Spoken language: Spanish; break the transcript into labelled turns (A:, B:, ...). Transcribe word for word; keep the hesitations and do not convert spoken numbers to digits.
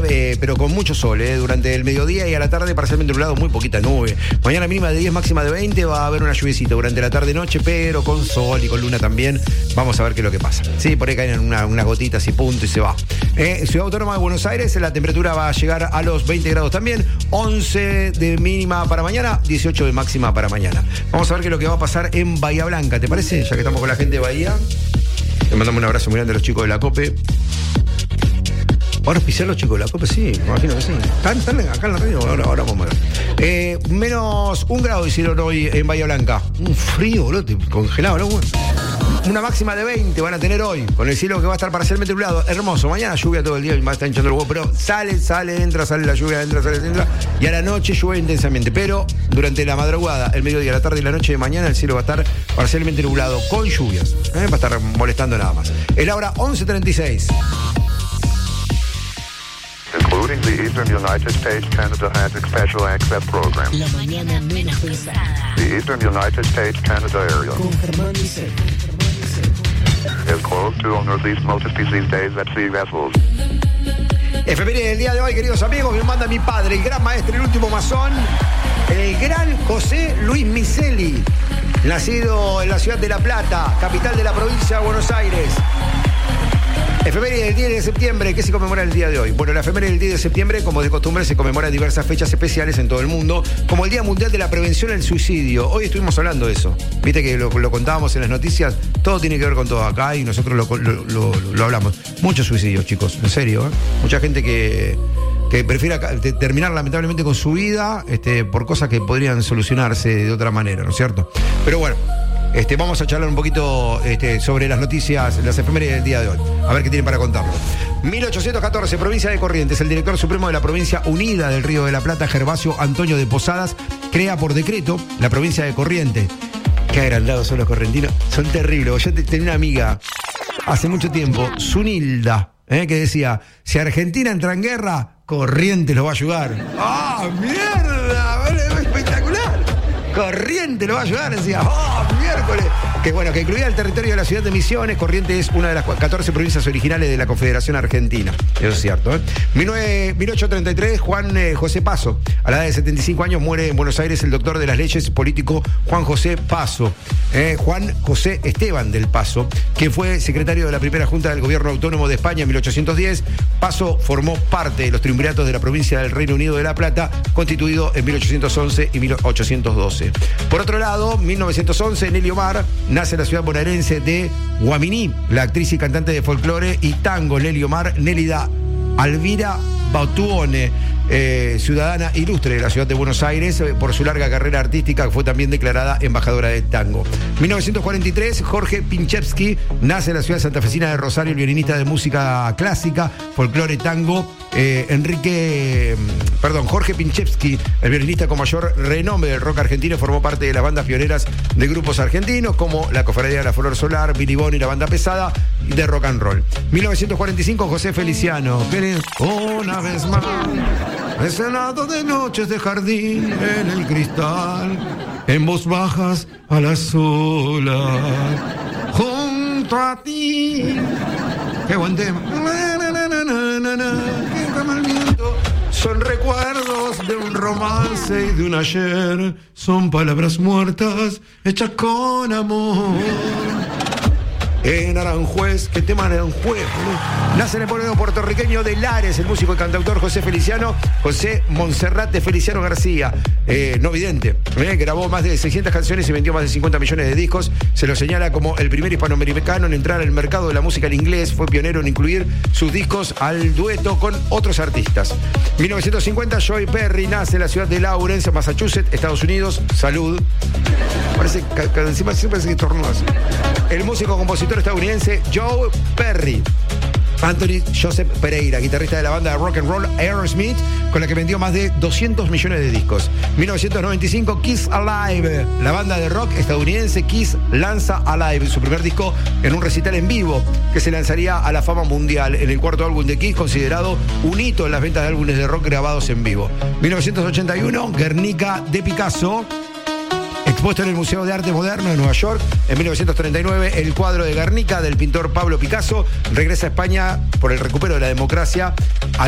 A: eh, pero con mucho sol, eh, durante el mediodía y a la tarde parcialmente nublado, muy poquita nube. Mañana mínima de diez, máxima de veinte, va a haber una lluviecita durante la tarde-noche, pero con sol y con luna también. Vamos a ver qué es lo que pasa. Sí, por ahí caen una, unas gotitas y punto y se va. Eh, Ciudad Autónoma de Buenos Aires, la temperatura va a llegar a los veinte grados también, once de mínima para mañana, dieciocho de máxima para mañana. Vamos a ver qué es lo que va a pasar en Bahía Blanca, ¿te parece? Ya que estamos con la gente de Bahía. Le mandamos un abrazo muy grande a los chicos de la COPE. ¿Van a auspiciar los chicos de la COPE? Sí, me imagino que sí. ¿Están, están acá en la radio? Ahora, ahora vamos a ver. Eh, menos un grado hicieron hoy en Bahía Blanca. Un frío, boludo, congelado, ¿no? Una máxima de veinte van a tener hoy, con el cielo que va a estar parcialmente nublado. Hermoso. Mañana lluvia todo el día y más está hinchando el huevo, pero sale, sale, entra, sale la lluvia, entra, sale, entra. Y a la noche llueve intensamente. Pero durante la madrugada, el mediodía, la tarde y la noche de mañana, el cielo va a estar parcialmente nublado con lluvias. ¿eh? Va a estar molestando nada más. Es ahora once treinta y seis.
B: Including the Eastern United States, Canada has a special access program.
C: La mañana menos pesada.
B: The Eastern United States, Canada area
C: Con Germán Vicente.
B: is closed to northeast multi-species these days at sea vessels.
A: Efeméride del día de hoy, queridos amigos, me manda mi padre, el gran maestro, el último masón, el gran José Luis Miseli, nacido en la ciudad de La Plata, capital de la provincia de Buenos Aires. Efeméride del diez de septiembre, ¿qué se conmemora el día de hoy? Bueno, la efeméride del diez de septiembre, como de costumbre, se conmemora diversas fechas especiales en todo el mundo, como el Día Mundial de la Prevención del Suicidio. Hoy estuvimos hablando de eso. Viste que lo, lo contábamos en las noticias, todo tiene que ver con todo acá y nosotros lo, lo, lo, lo hablamos. Muchos suicidios, chicos, en serio, ¿eh? Mucha gente que, que prefiere terminar lamentablemente con su vida este, por cosas que podrían solucionarse de otra manera, ¿no es cierto? Pero bueno. Este, vamos a charlar un poquito este, sobre las noticias, las efemérides del día de hoy. A ver qué tienen para contarnos. mil ochocientos catorce, provincia de Corrientes. El director supremo de la provincia unida del Río de la Plata, Gervasio Antonio de Posadas, crea por decreto la provincia de Corrientes. Qué agrandados son los correntinos. Son terribles. Yo tenía una amiga hace mucho tiempo, Zunilda, ¿eh? que decía, si Argentina entra en guerra, Corrientes lo va a ayudar. ¡Ah, mierda! Espectacular. Corrientes lo va a ayudar, decía, ¡oh, miércoles! Que bueno, que incluía el territorio de la ciudad de Misiones. Corrientes es una de las catorce provincias originales de la Confederación Argentina. Eso es cierto, ¿eh? mil ochocientos treinta y tres, Juan eh, José Paso. A la edad de setenta y cinco años muere en Buenos Aires el doctor de las leyes político Juan José Paso. Eh, Juan José Esteban del Paso, quien fue secretario de la primera Junta del Gobierno Autónomo de España en mil ochocientos diez. Paso formó parte de los triunviratos de la provincia del Reino Unido de La Plata, constituido en mil ochocientos once y mil ochocientos doce. Por otro lado, mil novecientos once, Nelly Omar nace en la ciudad bonaerense de Guaminí. La actriz y cantante de folclore y tango Nelly Omar, Nélida Alvira Bautuone, eh, ciudadana ilustre de la ciudad de Buenos Aires, eh, por su larga carrera artística, fue también declarada embajadora de tango. mil novecientos cuarenta y tres, Jorge Pinchevsky nace en la ciudad santafesina de Rosario, el violinista de música clásica, folclore, tango. Eh, Enrique, perdón, Jorge Pinchevsky, el violinista con mayor renombre del rock argentino, formó parte de las bandas pioneras de grupos argentinos como la Cofradía de la Flor Solar, Billy Bond y la Banda Pesada de rock and roll. mil novecientos cuarenta y cinco, José Feliciano, una vez más, escenado de noches de jardín en el cristal, en voz bajas a la sola, junto a ti. Qué buen tema. Son recuerdos de un romance y de un ayer. Son palabras muertas hechas con amor. En Aranjuez, ¿qué tema en Aranjuez? Nace en el pueblo puertorriqueño de Lares el músico y cantautor José Feliciano, José Monserrate Feliciano García, eh, no vidente, eh, grabó más de seiscientas canciones y vendió más de cincuenta millones de discos. Se lo señala como el primer hispanoamericano en entrar al mercado de la música en inglés. Fue pionero en incluir sus discos al dueto con otros artistas. mil novecientos cincuenta, Joy Perry nace en la ciudad de Lawrence, Massachusetts, Estados Unidos. Salud. Parece que encima siempre parece que estornudas. El músico compositor estadounidense Joe Perry. Anthony Joseph Pereira, guitarrista de la banda de rock and roll Aerosmith, con la que vendió más de doscientos millones de discos. mil novecientos noventa y cinco, Kiss Alive, la banda de rock estadounidense Kiss lanza Alive, su primer disco en un recital en vivo que se lanzaría a la fama mundial en el cuarto álbum de Kiss, considerado un hito en las ventas de álbumes de rock grabados en vivo. mil novecientos ochenta y uno, Guernica de Picasso, expuesto en el Museo de Arte Moderno de Nueva York. En mil novecientos treinta y nueve, el cuadro de Guernica del pintor Pablo Picasso regresa a España por el recupero de la democracia.